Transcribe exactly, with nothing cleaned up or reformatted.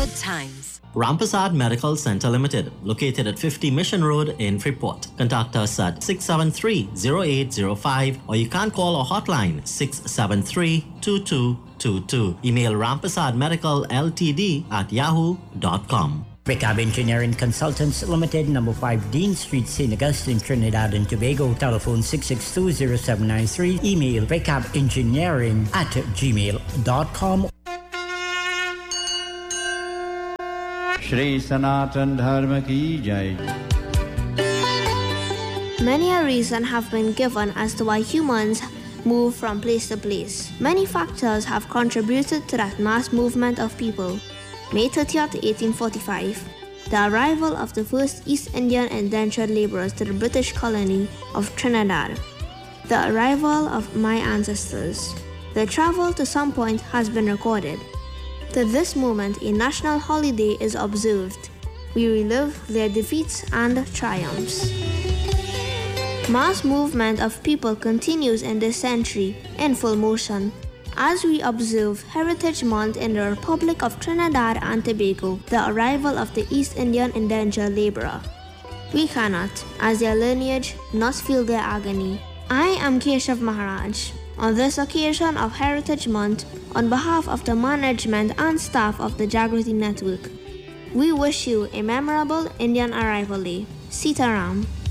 Good times. Rampersad Medical Center Limited, located at fifty Mission Road in Freeport. Contact us at six seven three, zero eight zero five or you can call our hotline six seven three, two two two two. Email rampersadmedicalltd at yahoo dot com. Recab Engineering Consultants Limited, number five Dean Street, Saint Augustine, Trinidad and Tobago. Telephone six six two, zero seven nine three. Email recabengineering at gmail dot com. Shri Sanatan Dharma Ki Jai. Many a reason have been given as to why humans move from place to place. Many factors have contributed to that mass movement of people. May thirtieth, eighteen forty-five, the arrival of the first East Indian indentured laborers to the British colony of Trinidad. The arrival of my ancestors. Their travel to some point has been recorded. To this moment, a national holiday is observed. We relive their defeats and triumphs. Mass movement of people continues in this century in full motion as we observe Heritage Month in the Republic of Trinidad and Tobago, the arrival of the East Indian indentured laborer. We cannot, as their lineage, not feel their agony. I am Keshav Maharaj. On this occasion of Heritage Month, on behalf of the management and staff of the Jagrati Network, we wish you a memorable Indian Arrival Day. Sitaram.